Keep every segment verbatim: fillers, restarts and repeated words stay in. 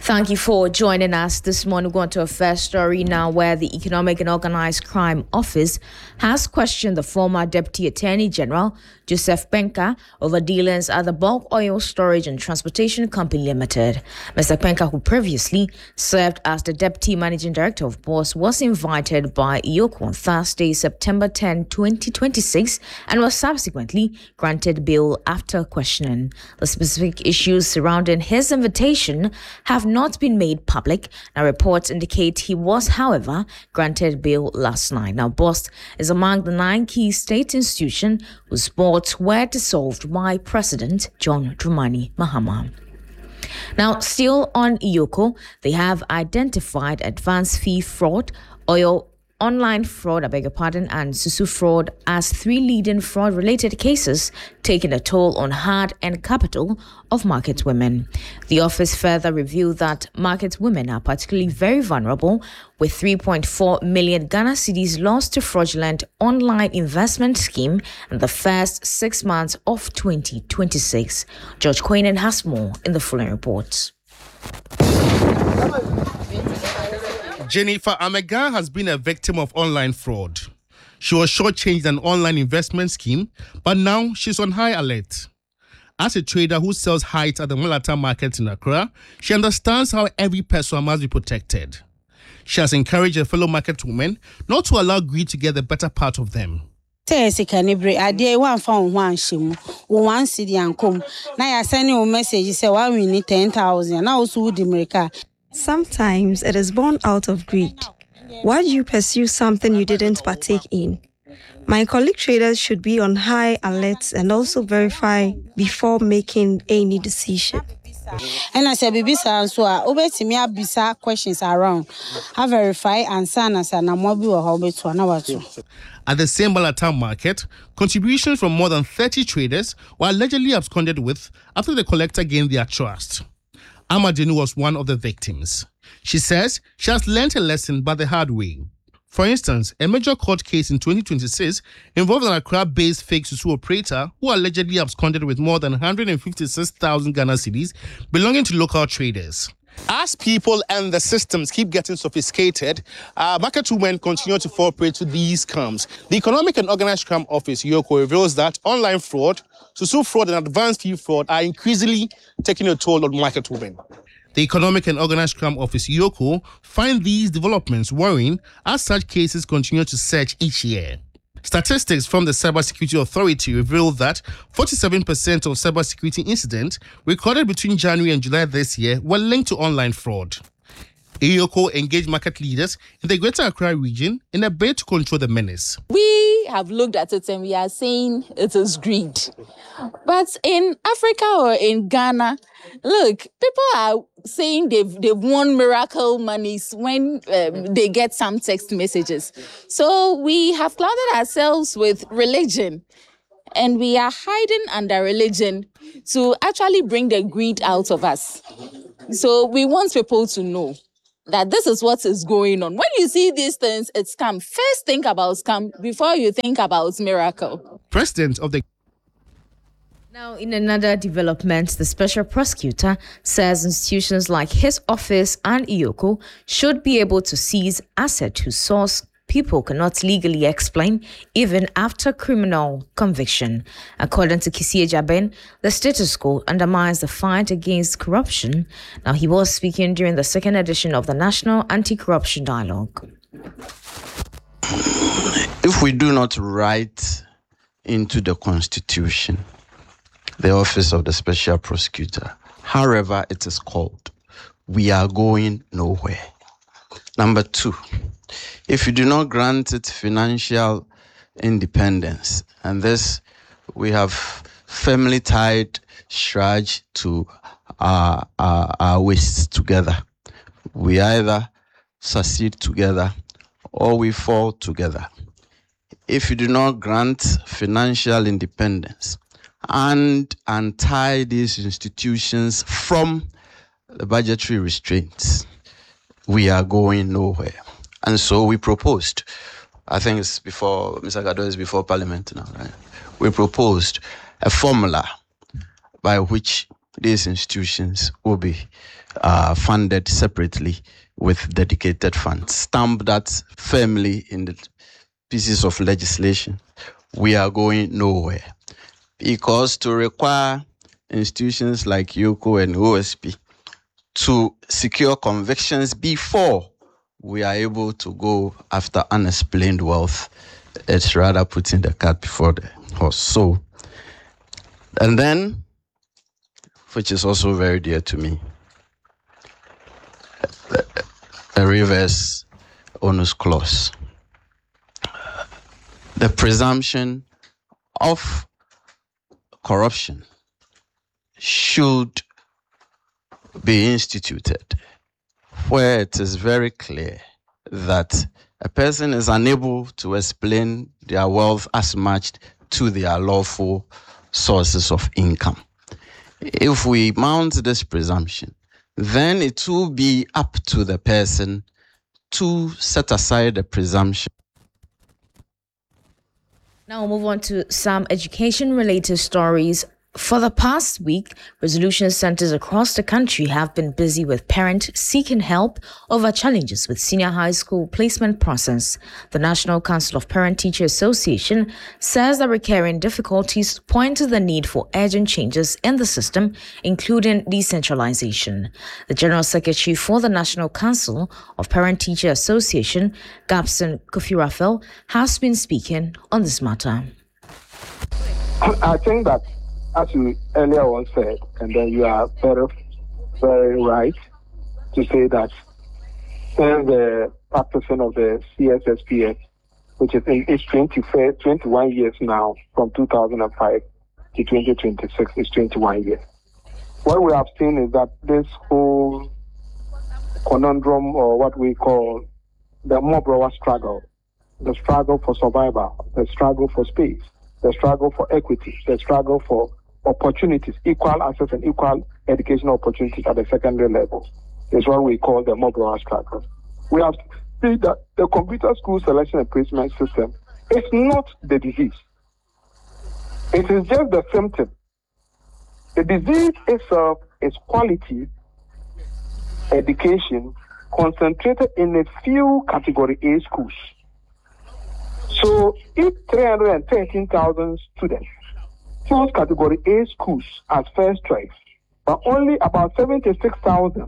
Thank you for joining us this morning. We're going to a first story now where the Economic and Organized Crime Office has questioned the former Deputy Attorney General, Joseph Penka, over dealings at the Bulk Oil Storage and Transportation Company Limited. Mister Penka, who previously served as the Deputy Managing Director of B O S, was invited by EOCO on Thursday, September tenth, twenty twenty-six, and was subsequently granted bail after questioning. The specific issues surrounding his invitation have not been made public. Now, reports indicate he was, however, granted bail last night. Now, B O S is among the nine key state institutions whose boards were dissolved by President John Dramani Mahama. Now, still on EOCO, they have identified advance fee fraud, oil online fraud, I beg your pardon, and Susu fraud as three leading fraud-related cases, taking a toll on hard-earned capital of market women. The office further revealed that market women are particularly very vulnerable, with three point four million Ghana cedis lost to fraudulent online investment scheme in the first six months of twenty twenty-six. George Quaynen has more in the following reports. Jennifer Amega has been a victim of online fraud. She was shortchanged an online investment scheme, but now she's on high alert. As a trader who sells hides at the Malata market in Accra, she understands how every person must be protected. She has encouraged her fellow market women not to allow greed to get the better part of them. Ade one found one shim, one city and come. Now I send you a message, say one we need ten thousand. Now also would America. Sometimes it is born out of greed. Why do you pursue something you didn't partake in? My colleague traders should be on high alert and also verify before making any decision. And I said, Baby, so over to me, I questions around. I verify and sign as an amobi or hobby to another two. At the same Malata market, contributions from more than thirty traders were allegedly absconded with after the collector gained their trust. Amadinu was one of the victims. She says she has learned a lesson by the hard way. For instance, a major court case in twenty twenty-six involved an Accra-based fake Susu operator who allegedly absconded with more than one hundred fifty-six thousand Ghana cedis belonging to local traders. As people and the systems keep getting sophisticated, uh, market women continue to fall prey to these scams. The Economic and Organized Crime Office, EOCO, reveals that online fraud, Susu fraud and advanced fee fraud are increasingly taking a toll on market women. The Economic and Organized Crime Office, EOCO, find these developments worrying as such cases continue to surge each year. Statistics from the Cybersecurity Authority reveal that forty-seven percent of cybersecurity incidents recorded between January and July this year were linked to online fraud. EOCO engaged market leaders in the Greater Accra region in a bid to control the menace. We have looked at it and we are saying it is greed. But in Africa or in Ghana, look, people are saying they've, they've won miracle monies when um, they get some text messages. So we have clouded ourselves with religion and we are hiding under religion to actually bring the greed out of us. So we want people to know that this is what is going on. When you see these things, it's scam. First think about scam before you think about miracle. President of the Now, in another development, the special prosecutor says institutions like his office and EOCO should be able to seize assets whose source people cannot legally explain even after criminal conviction. According to Kisie Jaben, the status quo undermines the fight against corruption. Now, he was speaking during the second edition of the National Anti-Corruption Dialogue. If we do not write into the Constitution the office of the special prosecutor, however it is called, we are going nowhere. Number two, if you do not grant it financial independence, and this we have firmly tied Shraj to our, our, our waists together. We either succeed together or we fall together. If you do not grant financial independence and untie these institutions from the budgetary restraints, we are going nowhere. And so we proposed, I think it's before, Mister Gado is before Parliament now, right? We proposed a formula by which these institutions will be uh, funded separately with dedicated funds. Stamp that firmly in the pieces of legislation. We are going nowhere. Because to require institutions like U C O and O S P to secure convictions before we are able to go after unexplained wealth, it's rather putting the cart before the horse. So, and then, which is also very dear to me, a reverse onus clause. The presumption of corruption should be instituted where it is very clear that a person is unable to explain their wealth as matched to their lawful sources of income. If we mount this presumption, then it will be up to the person to set aside the presumption. Now we'll move on to some education-related stories. For the past week, resolution centers across the country have been busy with parents seeking help over challenges with senior high school placement process. The National Council of Parent-Teacher Association says that recurring difficulties point to the need for urgent changes in the system, including decentralization. The General Secretary for the National Council of Parent-Teacher Association, Gabson Kofi Raphael, has been speaking on this matter. I think that, as you earlier on said, and then you are very, very right to say that since the practicing of the C S S P S, which is in its twenty-one years now, from two thousand five to twenty twenty-six, is twenty-one years. What we have seen is that this whole conundrum, or what we call the Mobrowa struggle, the struggle for survival, the struggle for space, the struggle for equity, the struggle for opportunities, equal access and equal educational opportunities at the secondary level, is what we call the Mobrowa struggle. We have seen that the computer school selection and placement system is not the disease. It is just the symptom. The disease itself is quality education concentrated in a few category A schools. So if three hundred thirteen thousand students chose category A schools as first choice, but only about seventy-six thousand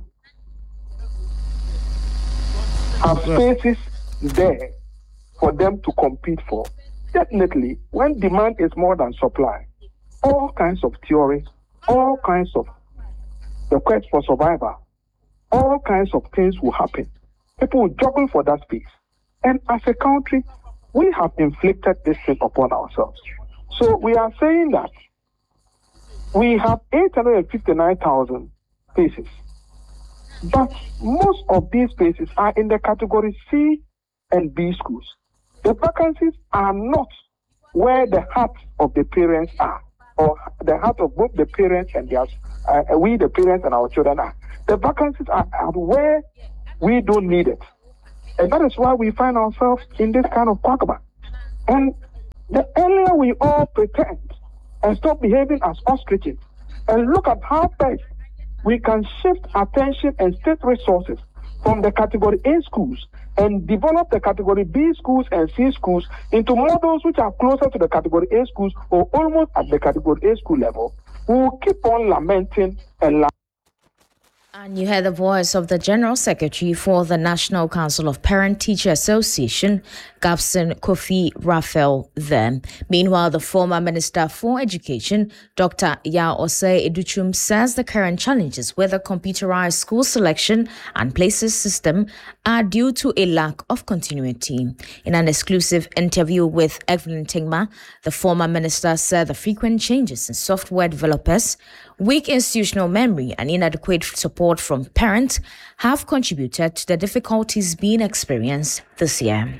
have spaces there for them to compete for. Definitely, when demand is more than supply, all kinds of theories, all kinds of the quest for survival, all kinds of things will happen. People will juggle for that space. And as a country, we have inflicted this thing upon ourselves. So we are saying that we have eight hundred fifty-nine thousand spaces, but most of these spaces are in the category C and B schools. The vacancies are not where the heart of the parents are, or the heart of both the parents and their, uh, we the parents and our children are. The vacancies are, are where we don't need it. And that is why we find ourselves in this kind of quagmire. And the earlier we all pretend and stop behaving as ostriches and look at how best we can shift attention and state resources from the category A schools and develop the category B schools and C schools into models which are closer to the category A schools or almost at the category A school level, we will keep on lamenting and lamenting. And you heard the voice of the General Secretary for the National Council of Parent-Teacher Association, Gabson Kofi Raphael, there. Meanwhile, the former Minister for Education, Doctor Yaw Osei Educhum, says the current challenges with the computerized school selection and places system are due to a lack of continuity. In an exclusive interview with Evelyn Tingma, the former minister said the frequent changes in software developers, weak institutional memory and inadequate support from parents have contributed to the difficulties being experienced this year.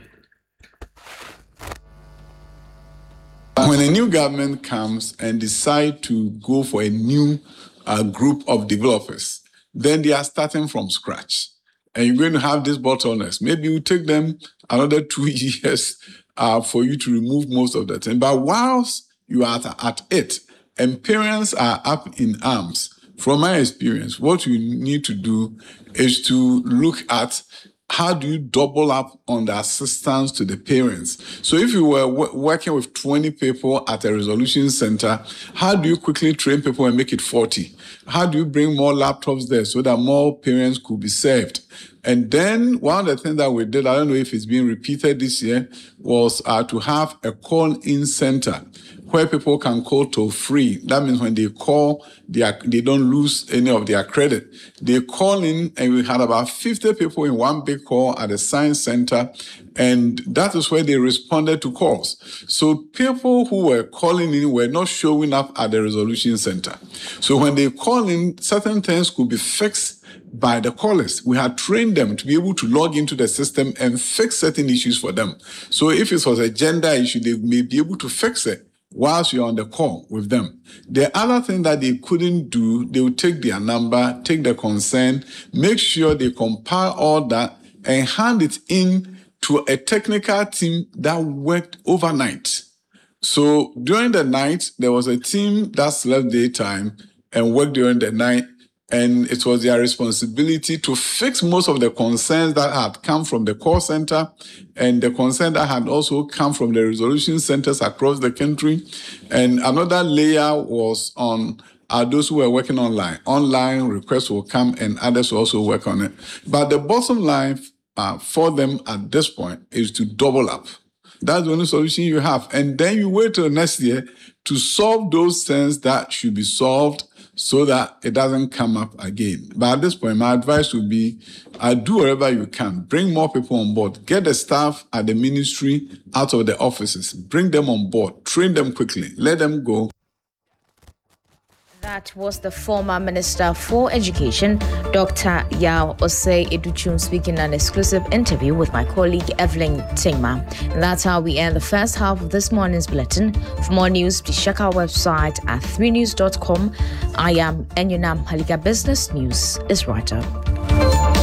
When a new government comes and decide to go for a new uh, group of developers, then they are starting from scratch. And you're going to have these bottlenecks. Maybe it will take them another two years uh, for you to remove most of the thing. But whilst you are at, at it, and parents are up in arms From my experience, what you need to do is to look at how do you double up on the assistance to the parents? So if you were w- working with twenty people at a resolution center, how do you quickly train people and make it forty? How do you bring more laptops there so that more parents could be served? And then one of the things that we did, I don't know if it's being repeated this year, was uh, to have a call-in center where people can call toll free. That means when they call, they, are, they don't lose any of their credit. They call in, and we had about fifty people in one big call at the science center, and that is where they responded to calls. So people who were calling in were not showing up at the resolution center. So when they call in, certain things could be fixed by the callers. We had trained them to be able to log into the system and fix certain issues for them. So if it was a gender issue, they may be able to fix it whilst you're on the call with them. The other thing that they couldn't do, they would take their number, take the concern, make sure they compile all that and hand it in to a technical team that worked overnight. So during the night, there was a team that slept daytime and worked during the night, and it was their responsibility to fix most of the concerns that had come from the call center and the concerns that had also come from the resolution centers across the country. And another layer was on uh, those who were working online. Online requests will come and others will also work on it. But the bottom line uh, for them at this point is to double up. That's the only solution you have. And then you wait till next year to solve those things that should be solved so that it doesn't come up again. But at this point, my advice would be, uh, do whatever you can. Bring more people on board. Get the staff at the ministry out of the offices. Bring them on board. Train them quickly. Let them go. That was the former Minister for Education, Doctor Yao Osei Edu-Chum, speaking in an exclusive interview with my colleague Evelyn Tingma. And that's how we end the first half of this morning's bulletin. For more news, please check our website at three news dot com. I am Enyunam Haliga. Business News is right up.